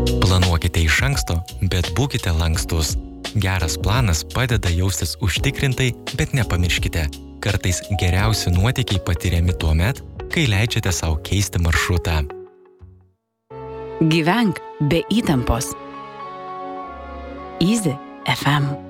Planuokite iš anksto, bet būkite lankstus. Geras planas padeda jaustis užtikrintai, bet nepamirškite. Kartais geriausi nuotykiai patiriami tuomet, kai leidžiate savo keisti maršrutą. Gyvenk be įtampos. Easy FM.